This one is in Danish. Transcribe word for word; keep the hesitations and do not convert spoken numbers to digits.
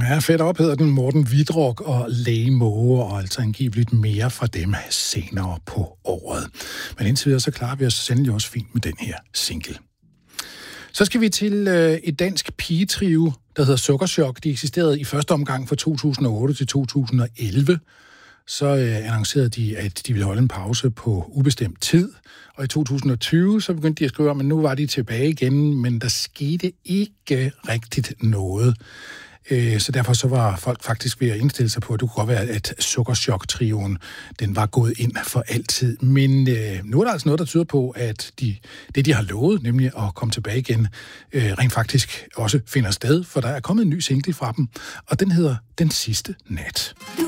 Ja, fedt op hedder den Morten Vidrock og Lay Måge, og altså angiveligt mere fra dem senere på året. Men indtil videre, så klarer vi os sandelig også fint med den her single. Så skal vi til øh, et dansk pigetrio, der hedder Sukkerchok. De eksisterede i første omgang fra to tusind og otte til to tusind og elleve. Så øh, annoncerede de, at de ville holde en pause på ubestemt tid. Og i to tusind og tyve, så begyndte de at skrive om, at nu var de tilbage igen, men der skete ikke rigtigt noget. Øh, så derfor så var folk faktisk ved at indstille sig på, at det kunne godt være, at Sukkerchok-trioen, den var gået ind for altid. Men øh, nu er der altså noget, der tyder på, at de, det, de har lovet, nemlig at komme tilbage igen, øh, rent faktisk også finder sted, for der er kommet en ny single fra dem, og den hedder Den Sidste Nat.